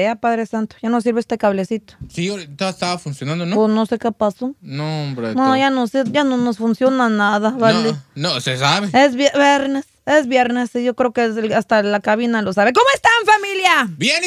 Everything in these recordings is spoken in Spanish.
vea, Padre Santo, ya no sirve este cablecito. Sí, ahorita estaba funcionando, ¿no? Pues no sé qué pasó. No, hombre. No, ya no sé, ya no nos funciona nada, ¿vale? No, se sabe. Es viernes, y yo creo que hasta la cabina lo sabe. ¿Cómo están, familia? Bien.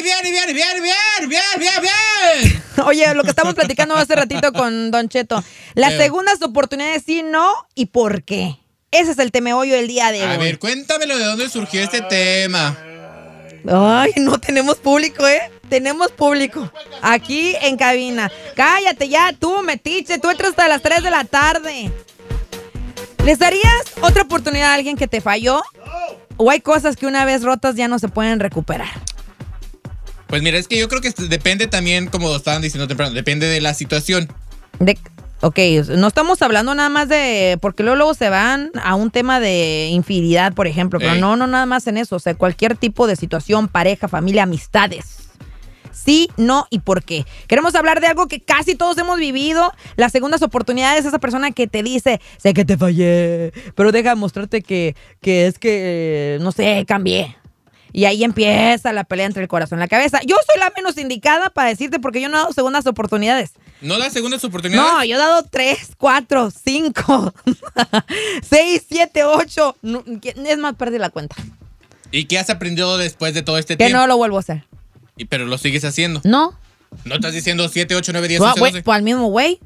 Oye, lo que estamos platicando hace ratito con Don Cheto. Las segundas oportunidades, sí, no, ¿y por qué? Ese es el temeollo del día de hoy. A ver, cuéntamelo de dónde surgió este tema. Ay, no tenemos público, ¿eh? Tenemos público aquí en cabina. Cállate ya, tú, metiche, tú entras hasta las 3 de la tarde. ¿Les darías otra oportunidad a alguien que te falló? ¿O hay cosas que una vez rotas ya no se pueden recuperar? Pues mira, es que yo creo que depende también, como estaban diciendo temprano, depende de la situación. Ok, no estamos hablando nada más de... Porque luego se van a un tema de infidelidad, por ejemplo. Pero no nada más en eso. O sea, cualquier tipo de situación, pareja, familia, amistades. Sí, no y por qué. Queremos hablar de algo que casi todos hemos vivido. Las segundas oportunidades, esa persona que te dice, sé que te fallé, pero deja mostrarte que es que, no sé, cambié. Y ahí empieza la pelea entre el corazón y la cabeza. Yo soy la menos indicada para decirte porque yo no he dado segundas oportunidades. ¿No das segundas oportunidades? No, yo he dado 3, 4, 5, 6, 7, 8. Es más, perdí la cuenta. ¿Y qué has aprendido después de todo este tiempo? Que no lo vuelvo a hacer. Pero lo sigues haciendo. No. ¿No estás diciendo 7, 8, 9, 10, 11, 12? Pues al mismo güey.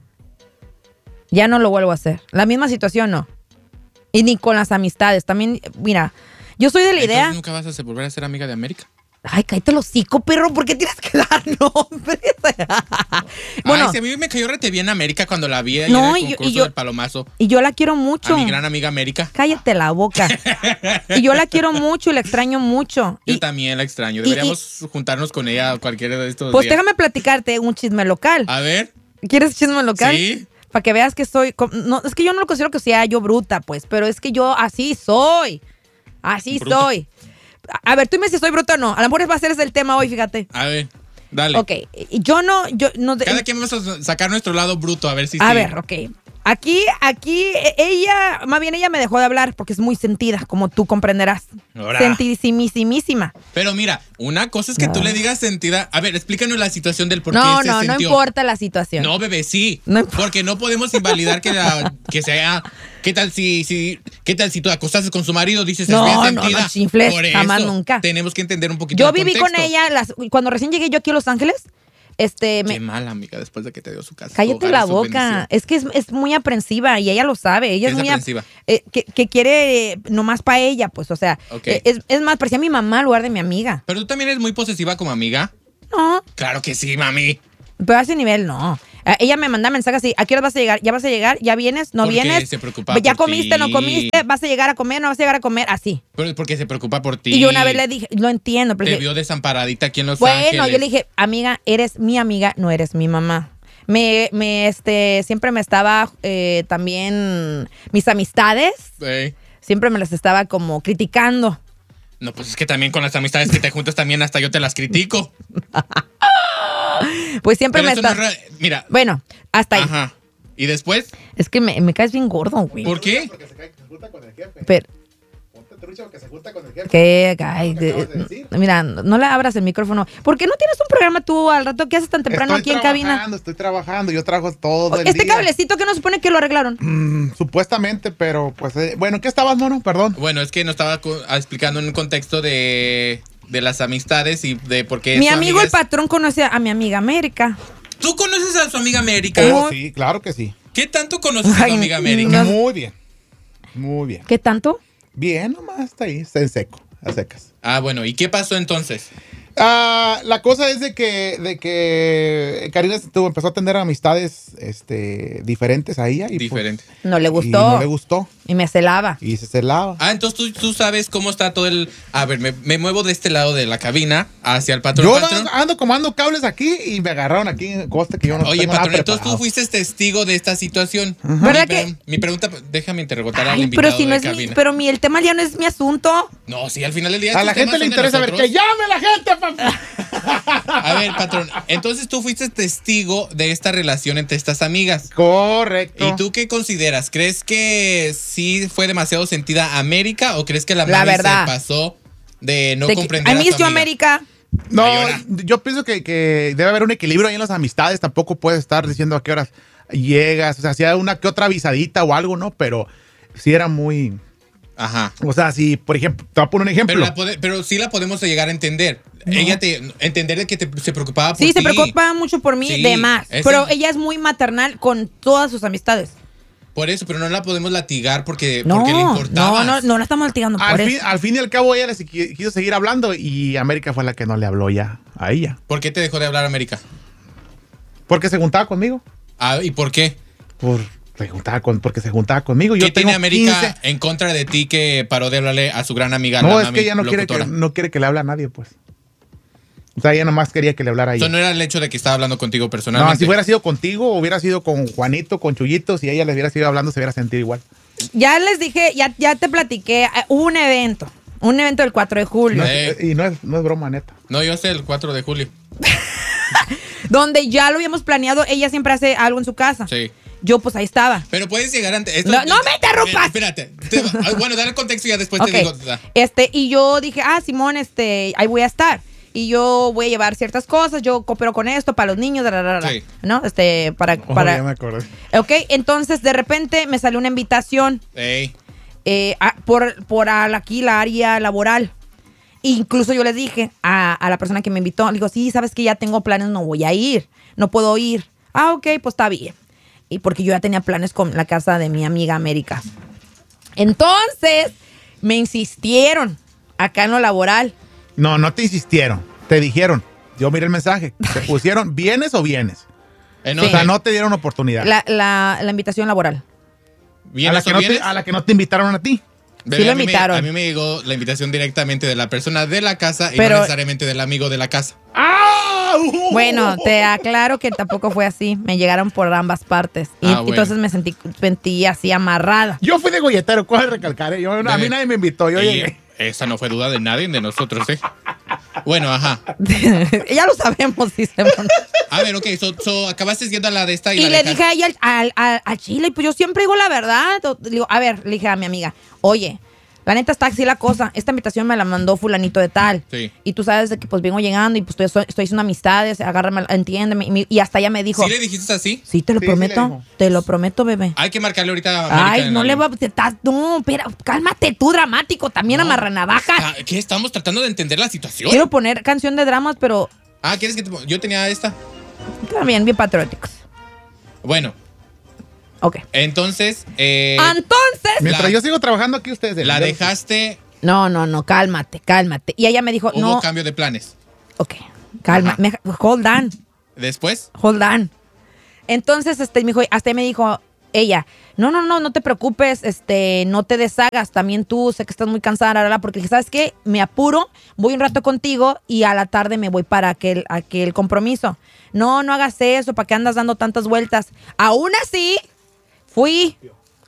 Ya no lo vuelvo a hacer. La misma situación no. Y ni con las amistades. También, mira, yo soy de la idea... ¿Nunca vas a volver a ser amiga de América? Ay, cállate el hocico, perro. ¿Por qué tienes que dar nombres? Bueno, si a mí me cayó rete bien América cuando la vi en el concurso del Palomazo. Y yo la quiero mucho. A mi gran amiga América. Cállate la boca. Y yo la quiero mucho y la extraño mucho. Yo también la extraño. Deberíamos juntarnos con ella cualquiera de estos días. Pues déjame platicarte un chisme local. A ver. ¿Quieres chisme local? Sí. Para que veas que soy... No, es que yo no lo considero que sea yo bruta, pues. Pero es que yo así soy. Así bruta. Soy. A ver, tú dime si soy bruta o no. A lo mejor va a ser ese el tema hoy, fíjate. A ver, dale. Ok, yo no... Cada quien vamos a sacar nuestro lado bruto, a ver si A ver, ok. Aquí, ella me dejó de hablar porque es muy sentida, como tú comprenderás. Ahora. Sentidísimísima. Pero mira, una cosa es que tú le digas sentida. A ver, explícanos la situación del por qué se sintió. No importa la situación. No, bebé, sí. No porque no podemos invalidar que sea... ¿Qué tal si tú acostaste con su marido? Dices, es bien sentida. No, chifles, por eso, jamás nunca. Tenemos que entender un poquito Yo el viví contexto. con ella, cuando recién llegué yo aquí a Los Ángeles. Qué mala, amiga, después de que te dio su casa. Cállate la boca. Es que es muy aprensiva y ella lo sabe. Ella es muy aprensiva. Que quiere nomás para ella, pues, o sea. Okay. Es más, parecía mi mamá en lugar de mi amiga. ¿Pero tú también eres muy posesiva como amiga? No. Claro que sí, mami. Pero a ese nivel, no. Ella me manda mensajes así, ¿a qué hora vas a llegar? ¿Ya vas a llegar? ¿Ya vienes? ¿No vienes? Se preocupa ¿Ya por comiste? ti. ¿No comiste? ¿Vas a llegar a comer? ¿No vas a llegar a comer? Así. Pero es porque se preocupa por ti. Y yo una vez le dije, lo entiendo. Pero te vio desamparadita aquí en Los Ángeles. Bueno, yo le dije, amiga, eres mi amiga, no eres mi mamá. Siempre me estaba también mis amistades. Siempre me las estaba como criticando. No, pues es que también con las amistades que te juntas también hasta yo te las critico. Pues siempre pero me está... Mira. Bueno, hasta ahí. Ajá. ¿Y después? Es que me caes bien gordo, güey. ¿Por qué? Porque se junta con el jefe. Pero... Ponte trucha porque se junta con el jefe. ¿Qué? Ay, mira, no le abras el micrófono. ¿Por qué no tienes un programa tú al rato? ¿Qué haces tan temprano aquí en cabina? Estoy trabajando. Yo trabajo todo el día. Este cablecito que no supone que lo arreglaron. Supuestamente, pero pues... bueno, ¿qué estabas, mono? Perdón. Bueno, es que nos estaba explicando en un contexto de las amistades y de por qué... Mi amigo el patrón conoce a mi amiga América. ¿Tú conoces a su amiga América? Oh, sí, claro que sí. ¿Qué tanto conoces a tu amiga América? Muy bien. Muy bien. ¿Qué tanto? Bien, nomás está ahí, está en seco, a secas. Ah, bueno, ¿y qué pasó entonces? La cosa es de que Karina empezó a tener amistades diferentes a ella. Y diferente. Pues, no le gustó. Y no le gustó. Y me celaba. Y se celaba. Ah, entonces tú sabes cómo está todo el... A ver, me muevo de este lado de la cabina hacia el patrón. Yo ando comando cables aquí y me agarraron aquí en costa que yo no Oye, tengo patrón, nada entonces preparado. tú fuiste testigo de esta situación. ¿Verdad que...? Mi pregunta, déjame interrogar al invitado pero si no de es cabina. pero el tema ya no es mi asunto. No, sí, al final del día... A la gente le interesa ver que llame la gente, papá. A ver, patrón, entonces tú fuiste testigo de esta relación entre estas amigas. Correcto. ¿Y tú qué consideras? ¿Crees que sí fue demasiado sentida América o crees que la Mari se pasó de no comprender a mí a es su yo amiga? América. No, a llorar. yo pienso que debe haber un equilibrio ahí en las amistades. Tampoco puedes estar diciendo a qué horas llegas. O sea, si hay una que otra avisadita o algo, ¿no? Pero sí era muy... Ajá. O sea, si, por ejemplo, te voy a poner un ejemplo. Pero sí la podemos llegar a entender. No. Ella entender de que se preocupaba por ti. Sí, se preocupa mucho por mí, Sí, de más. Pero ella es muy maternal con todas sus amistades. Por eso, pero no la podemos latigar porque le No importaba. la estamos latigando por eso. Al fin y al cabo, ella les quiso seguir hablando y América fue la que no le habló ya a ella. ¿Por qué te dejó de hablar América? Porque se juntaba conmigo. Ah, ¿y por qué? Porque se juntaba conmigo. ¿Qué Yo tiene tengo América 15. en contra de ti que paró de hablarle a su gran amiga? No, la es mami que ella no locutora? quiere que le hable a nadie, pues. O sea, ella nomás quería que le hablara a ella. Eso no era el hecho de que estaba hablando contigo No, personalmente. si hubiera sido contigo, hubiera sido con Juanito, con Chuyito, si ella les hubiera sido hablando, se hubiera sentido igual. Ya les dije, ya te platiqué, hubo un evento del 4 de julio, Y no es broma, neta. No, yo sé el 4 de julio. donde ya lo habíamos planeado, ella siempre hace algo en su casa. Sí. Yo pues ahí estaba. Pero puedes llegar antes. No me interrumpas. Espérate. Bueno, dale el contexto y ya después Ok. te digo. Y yo dije, Simón, ahí voy a estar. Y yo voy a llevar ciertas cosas, yo coopero con esto para los niños, Sí. ¿no? Ya me acordé. Ok, entonces de repente me salió una invitación Ey. por aquí la área laboral. Incluso yo les dije a la persona que me invitó, le digo, sí, sabes que ya tengo planes, no voy a ir, no puedo ir. Ok, pues está bien. Y porque yo ya tenía planes con la casa de mi amiga América. Entonces, me insistieron acá en lo laboral. No te insistieron. Te dijeron. Yo miré el mensaje. Te pusieron, ¿vienes o vienes? No, O sea, no te dieron oportunidad. La invitación laboral. ¿Vienes o vienes? A la que no te invitaron a ti. Bebé, Sí lo a mí invitaron. a mí me llegó la invitación directamente de la persona de la casa y Pero- no necesariamente del amigo de la casa. Bueno, te aclaro que tampoco fue así. Me llegaron por ambas partes. Y Bueno. entonces me sentí así amarrada. Yo fui de golletero, ¿cuál recalcar? A mí nadie me invitó, yo Y llegué. esa no fue duda de nadie de nosotros, ¿eh? Bueno, ajá. Ya lo sabemos, sí, Simón. A ver, ok, acabaste yendo a la de esta y Y la le dejaste. dije a ella al chile, y pues yo siempre digo la verdad. Le digo, le dije a mi amiga, oye, la neta está así la cosa. Esta invitación me la mandó fulanito de tal. Sí. Y tú sabes de que pues vengo llegando y pues estoy haciendo amistades, agárrame, entiéndeme. Y hasta ella me dijo, ¿Sí le dijiste así? sí, te lo Sí, sí le prometo, dijo. te lo prometo, bebé. Hay que marcarle ahorita a América. Ay, en no le algo. va no, espera, cálmate tú, dramático, también amarranavajas. ¿Qué? Estamos tratando de entender la situación. Quiero poner canción de dramas, pero ¿Quieres que yo tenía esta? también bien patrióticos. Bueno, Ok. entonces, Entonces, Mientras yo sigo trabajando aquí, ustedes. la dejaste, no, cálmate. Y ella me dijo, hubo no, cambio de planes. ok, calma, Ajá. hold on. Después, Entonces, hasta me dijo ella, no te preocupes, no te deshagas, también tú, sé que estás muy cansada, porque dije, ¿sabes qué? Me apuro, voy un rato contigo y a la tarde me voy para aquel compromiso. No hagas eso, ¿para qué andas dando tantas vueltas? Aún así, fui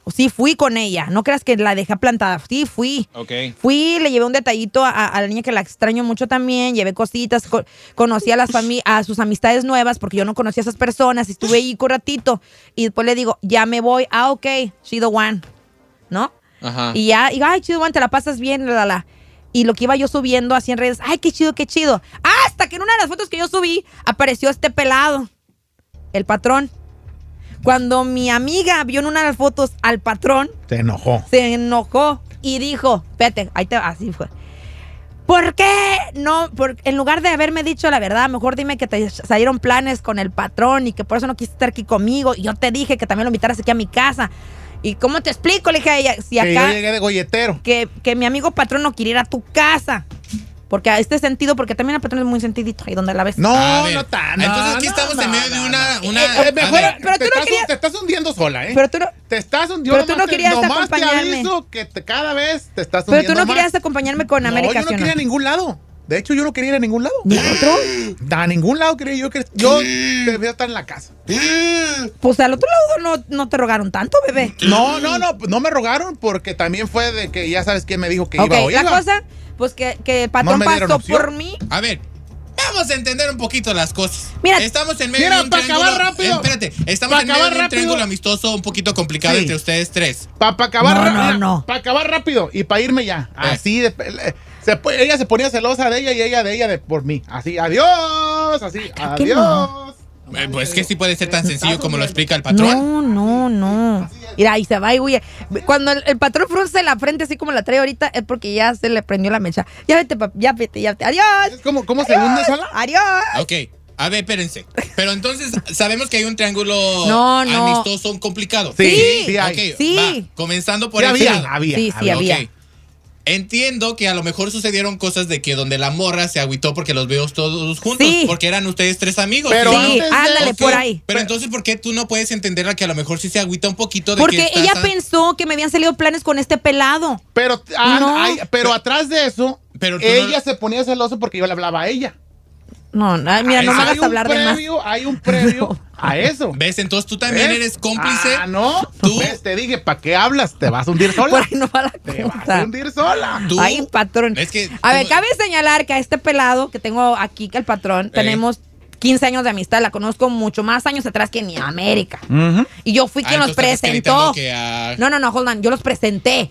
con ella, no creas que la dejé plantada, sí, fui. ok. Fui, le llevé un detallito a la niña que la extraño mucho también, llevé cositas, conocí a sus amistades nuevas porque yo no conocía a esas personas, estuve ahí un ratito y después le digo, ya me voy, ok, she the one, ¿no? Ajá. Y ay, chido, one, te la pasas bien, Y lo que iba yo subiendo así en redes, ay, qué chido. Hasta que en una de las fotos que yo subí apareció este pelado, el patrón. Cuando mi amiga vio en una de las fotos al patrón, Se enojó. se enojó y dijo, espérate, así fue. ¿Por qué no? En lugar de haberme dicho la verdad, mejor dime que te salieron planes con el patrón y que por eso no quisiste estar aquí conmigo. Y yo te dije que también lo invitaras aquí a mi casa. ¿Y cómo te explico? Le dije a ella, si Que yo acá, llegué de golletero. que mi amigo patrón no quiere ir a tu casa. Porque a este sentido, porque también el patrón es muy sentidito ahí donde la ves. A No, ver, no tan. entonces aquí estamos en medio de una Mejor, a ver, pero tú no querías- te estás hundiendo sola, ¿eh? Pero tú no, Te estás hundiendo. pero tú no querías nomás te acompañarme. aviso que cada vez te estás pero hundiendo tú no más. querías acompañarme con América, No, yo no ¿sí o quería ir a ningún lado. De hecho, yo no quería ir a ningún lado. ¿Ni otro? A ningún lado quería yo. Yo debía estar en la casa. Pues al otro lado no te rogaron tanto, bebé. No me rogaron porque también fue de que ya sabes quién me dijo que Ok, iba o iba. la cosa, pues que el patrón No me dieron pasó opción. por mí. A ver, vamos a entender un poquito las cosas. Mira, estamos en medio mira, de un para triángulo. acabar rápido. Espérate, estamos Para en medio acabar de un rápido. triángulo amistoso un poquito complicado Sí. entre ustedes tres. Para acabar No, rápido. no. Para acabar rápido y para irme ya. Así de. ella se ponía celosa de ella y ella de ella por mí. Así, adiós, así, adiós. Pues que sí puede ser tan sencillo como lo explica el patrón. No. Mira, y se va y huye. Cuando el patrón frunce la frente así como la trae ahorita, es porque ya se le prendió la mecha. Ya vete, papi, ya vete. Adiós. ¿Cómo se hunde sola? Adiós. Ok. A ver, espérense. Pero entonces, sabemos que hay un triángulo amistoso complicado. Sí hay. Okay, sí. Va, comenzando por Sí, el lado. había. Sí, había. Ok. Entiendo que a lo mejor sucedieron cosas de que donde la morra se agüitó porque los veo todos juntos. Sí. Porque eran ustedes 3 amigos. Pero Sí, antes ándale, Ok, por ahí. Pero entonces, ¿por qué tú no puedes entenderla que a lo mejor sí se agüita un poquito de Porque que ella pensó que me habían salido planes con este pelado. Pero, pero atrás de eso, Pero tú ella no- se ponía celoso porque yo le hablaba a ella. No, mira, no me hagas hablar de más. Hay un previo a eso. ¿Ves? Entonces tú también ¿Ves? eres cómplice. Ah, no. Tú- ¿Ves? Te dije, ¿para qué hablas? Te vas a hundir sola. Por ahí no va la Te vas a cosa. hundir sola. Tú- Ay, patrón. Es que A ver, tú- cabe señalar que a este pelado que tengo aquí, que el patrón, tenemos 15 años de amistad. La conozco mucho más años atrás que en América. Y yo fui quien los entonces estás presentó. gritando que a- No, hold on. Yo los presenté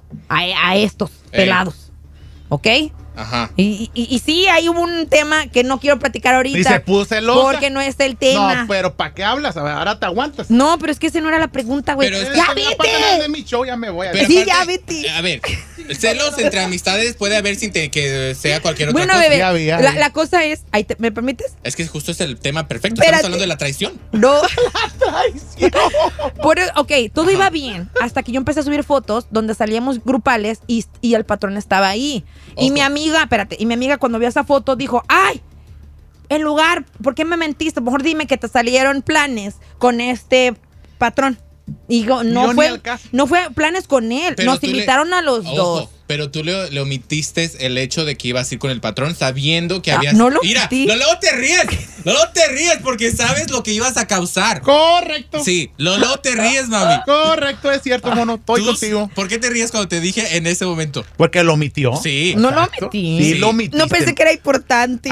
a estos pelados. ¿Ok? Ajá. Y sí, hay un tema que no quiero platicar ahorita. Y se puso celosa. Porque no es el tema. No, pero ¿para qué hablas? A ver, ahora te aguantas. No, pero es que esa no era la pregunta, güey. Pero es- ¡Ya Para de vete! mi show ya me voy a Pero Sí, aparte, ya vete. A ver, celos entre amistades puede haber sin que sea cualquier otra Bueno, cosa. bebé, Ya vi. la cosa es... ¿Me permites? Es que justo es el tema perfecto. Espérate. Estamos hablando de la traición. No. traición. Ok, todo iba bien hasta que yo empecé a subir fotos donde salíamos grupales y el patrón estaba ahí. Y Ojo. mi amiga cuando vio esa foto dijo, ¡ay! En lugar, ¿por qué me mentiste? Mejor dime que te salieron planes con este patrón. Y digo, Yo ni al caso. no fue planes con él. Pero Nos tú le- invitaron a los Ojo, dos. pero tú le omitiste el hecho de que ibas a ir con el patrón sabiendo que Ah, habías... no lo Mira, omití. luego te ríes porque sabes lo que ibas a causar. Correcto. Sí, luego te ríes, mami. Correcto, es cierto, mono. Estoy Tú- contigo. ¿Por qué te ríes cuando te dije en ese momento? Porque lo omitió. Sí. No lo Exacto. omití. Sí, Sí. lo omitiste. No pensé que era importante.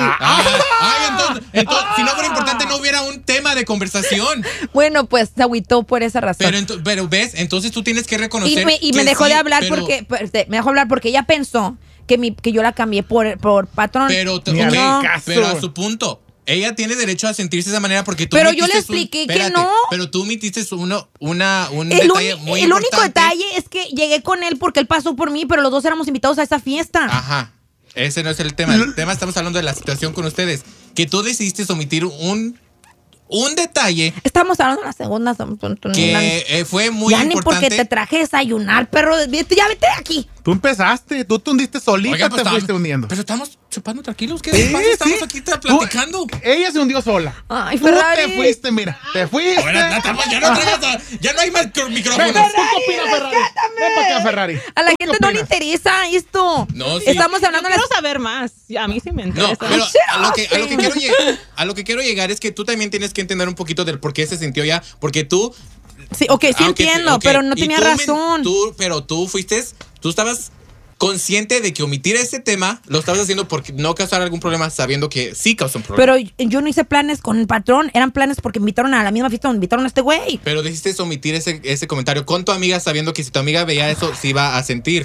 Entonces, si no fuera importante no hubiera un tema de conversación. Bueno, pues se agüitó por esa razón. Pero ves, entonces tú tienes que reconocer Y me que dejó sí, de hablar pero- me dejó hablar porque ella pensó que yo la cambié por patrón. Pero, Ni ok, hacer caso. pero a su punto. Ella tiene derecho a sentirse de esa manera porque tú Pero yo le omitiste expliqué que espérate, no. Pero tú omitiste un el detalle muy único importante. detalle es que llegué con él porque él pasó por mí, pero los dos éramos invitados a esa fiesta. Ajá. Ese no es el tema. El tema estamos hablando de la situación con ustedes. Que tú decidiste omitir un detalle Estamos hablando de la segunda. que fue muy ya ni porque importante. te traje a desayunar, perro. Ya vete de aquí. Tú empezaste, tú te hundiste solita, Oigan, pues, te fuiste hundiendo. Pero estamos chupando tranquilos. ¿Qué Sí, les pasa? Estamos sí. aquí platicando. Ella se hundió sola. Ay, Tú Ferrari. te fuiste, mira. Te fuiste. Ahora, ya no hay más micrófonos. Ven, ¿tú qué opinas, Ferrari? Ven para acá, Ferrari. A la ¿Tú qué gente no le opinas? interesa esto. No, sí. Estamos hablando de Quiero las... saber más. A mí sí me No, interesa. pero Shut a lo que quiero llegar es que tú también tienes que entender un poquito del por qué se sintió ya, porque tú Sí, ok, sí aunque- entiendo, ok, pero no y tenía tú razón. Pero tú estabas consciente de que omitir ese tema lo estabas haciendo porque no causar algún problema sabiendo que sí causó un problema. Pero yo no hice planes con el patrón, eran planes porque invitaron a la misma fiesta donde invitaron a este güey. Pero decidiste omitir ese comentario con tu amiga sabiendo que si tu amiga veía eso se iba a sentir.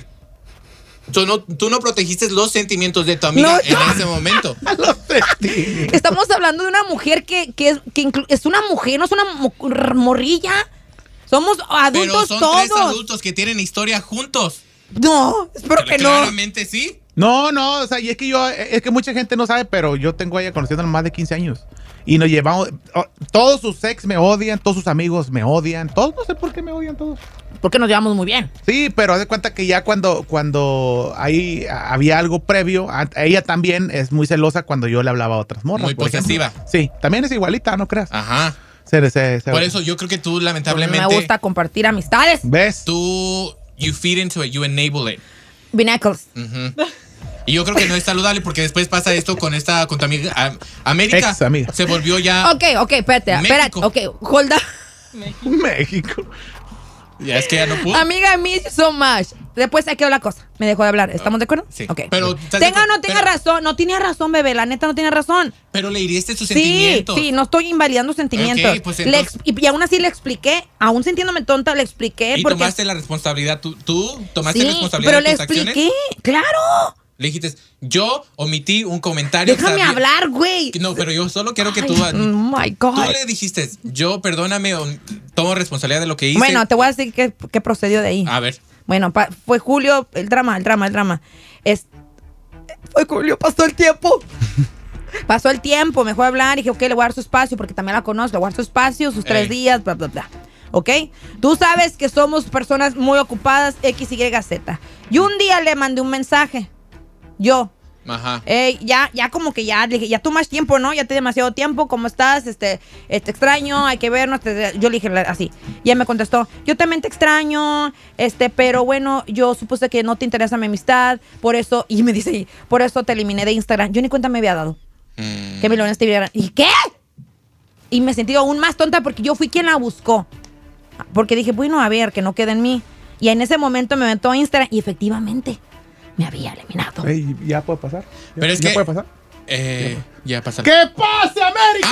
Tú no protegiste los sentimientos de tu amiga No, en ese momento. Lo sentí. Estamos hablando de una mujer que es una mujer, no es una morrilla. Somos Pero adultos son todos. 3 adultos que tienen historia juntos. No, espero que no. Claramente sí. No, o sea, y es que mucha gente no sabe, pero yo tengo a ella conociéndola más de 15 años. Y nos llevamos, todos sus ex me odian, todos sus amigos me odian, todos, no sé por qué me odian todos. Porque nos llevamos muy bien. Sí, pero haz de cuenta que ya cuando ahí había algo previo, ella también es muy celosa cuando yo le hablaba a otras morras. Muy por ejemplo. posesiva. Sí, también es igualita, no creas. Ajá. Por Por eso yo creo que tú Me lamentablemente gusta compartir amistades. ¿Ves? you feed into it, you enable it. Binacles. Y yo creo que no es saludable porque después pasa esto con tu amiga América. Ex amiga. Se volvió ya. Ok, espérate. México. Ok, hold on. México. Ya es que ya no pudo. Amiga, I miss you so much. Después se quedó la cosa. Me dejó de hablar. ¿Estamos de acuerdo? Sí. Ok. Pero, ¿estás de tenga o acuerdo? no tenga Pero- razón. No tiene razón, bebé. La neta no tiene razón. Pero le hiriste sus Sí, sentimientos. sí, no estoy invalidando sentimientos. Ok, pues entonces- y aún así le expliqué, aún sintiéndome tonta, le expliqué. Y porque tomaste la responsabilidad. Tú tomaste sí, responsabilidad pero de le tus acciones. expliqué. Claro. Le dijiste, yo omití un comentario. Déjame hablar, güey. No, pero yo solo quiero que tú... Oh my God. Tú le dijiste, yo perdóname, tomo responsabilidad de lo que hice. Bueno, te voy a decir qué procedió de ahí. A ver. Bueno, fue Julio, el drama. Fue Julio, pasó el tiempo. Pasó el tiempo, me fue a hablar y dije, ok, le voy a dar su espacio porque también la conozco, le voy a dar su espacio, sus 3 días, bla, bla, bla. ¿Ok? Tú sabes que somos personas muy ocupadas, X, Y, Z. Y un día le mandé un mensaje. Yo. Ajá. Ya como que ya, le dije, ya tú más tiempo, ¿no? Ya te demasiado tiempo, ¿cómo estás? Te extraño, hay que vernos. Yo le dije así. Y él me contestó, yo también te extraño, pero bueno, yo supuse que no te interesa mi amistad, por eso, y me dice, por eso te eliminé de Instagram. Yo ni cuenta me había dado. Que me lo escribieran. ¿Y qué? Y me sentí aún más tonta porque yo fui quien la buscó. Porque dije, bueno, a ver, que no quede en mí. Y en ese momento me metió a Instagram y efectivamente me había eliminado. ¿Ya puede pasar? Pero es ¿Ya que... puede pasar? Ya pasó. ¡Que pase, América!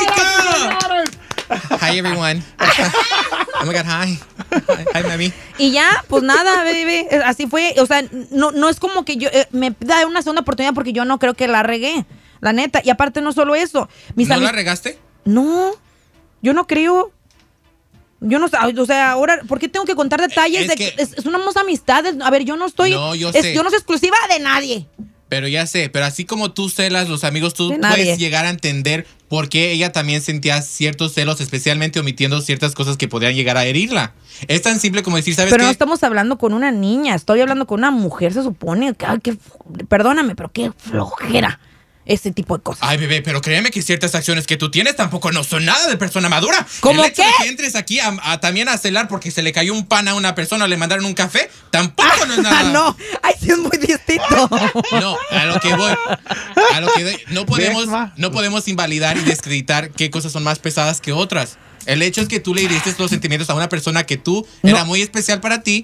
¡América! Hi, everyone. Oh my God, hi. Hi, mami. Y ya, pues nada, baby. Así fue. O sea, no es como que yo me da una segunda oportunidad porque yo no creo que la regué. La neta. Y aparte, no solo eso. ¿No la regaste? No. Yo no creo. Yo no sé, o sea, ahora, ¿por qué tengo que contar detalles? Es unas amistades. A ver, yo no estoy. No, yo sé. Yo no soy exclusiva de nadie. Pero ya sé, pero así como tú celas los amigos, tú puedes llegar a entender por qué ella también sentía ciertos celos, especialmente omitiendo ciertas cosas que podrían llegar a herirla. Es tan simple como decir, ¿sabes qué? Pero no estamos hablando con una niña, estoy hablando con una mujer, se supone. Perdóname, pero qué flojera ese tipo de cosas. Ay, bebé, pero créeme que ciertas acciones que tú tienes tampoco no son nada de persona madura. ¿Cómo El hecho qué? de que entres aquí también a celar porque se le cayó un pan a una persona o le mandaron un café, tampoco no es nada. No, ay, sí es muy distinto. No, a lo que voy. No podemos invalidar y descreditar qué cosas son más pesadas que otras. El hecho es que tú le hiriste los sentimientos a una persona que tú era muy especial para ti.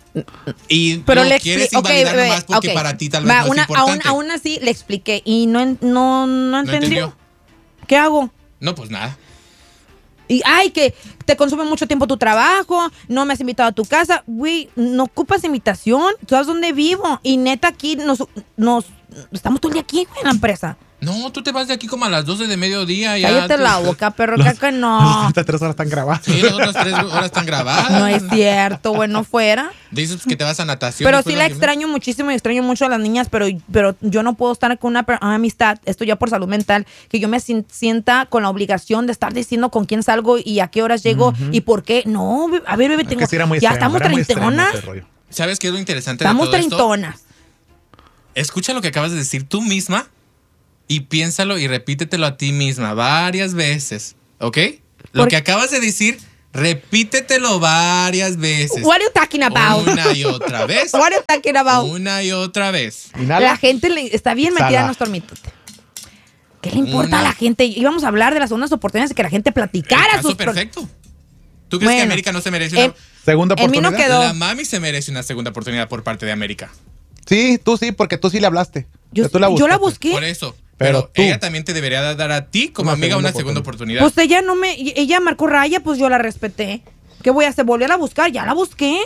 Y pero no quieres invalidar nomás porque para ti tal vez no es importante. Aún así le expliqué y no entendió. ¿Qué hago? No, pues nada. Y que te consume mucho tiempo tu trabajo, no me has invitado a tu casa. Güey, no ocupas invitación, tú sabes dónde vivo. Y neta aquí nos estamos todo el día aquí, güey, en la empresa. No, tú te vas de aquí como a las 12 de mediodía. Cállate la boca, perro, que no. Estas 3 horas están grabadas. Sí, las otras 3 horas están grabadas. No es cierto, bueno, fuera. Dices que te vas a natación. Pero sí la extraño muchísimo y extraño mucho a las niñas, pero yo no puedo estar con una amistad, esto ya por salud mental, que yo me sienta con la obligación de estar diciendo con quién salgo y a qué horas llego y por qué. No, a ver, bebé, ya estamos treintonas. ¿Sabes qué es lo interesante estamos de todo treintonas. Esto? Escucha lo que acabas de decir tú misma y piénsalo y repítetelo a ti misma varias veces, ¿ok? Lo que acabas de decir, repítetelo varias veces. What are you talking about? Una y otra vez. What are you talking about? Una y otra vez. La gente está bien metida en nuestro mitote. ¿Qué le importa a la gente? Íbamos a hablar de las segundas oportunidades de que la gente platicara. Caso perfecto. ¿Tú crees que América no se merece una segunda oportunidad? En mí no quedó. La mami se merece una segunda oportunidad por parte de América. Sí, tú sí, porque tú sí le hablaste. Yo la busqué. Por eso. Pero ella también te debería dar a ti como amiga una segunda oportunidad. Pues ella marcó raya, pues yo la respeté. ¿Qué voy a hacer? ¿Volver a buscar? Ya la busqué.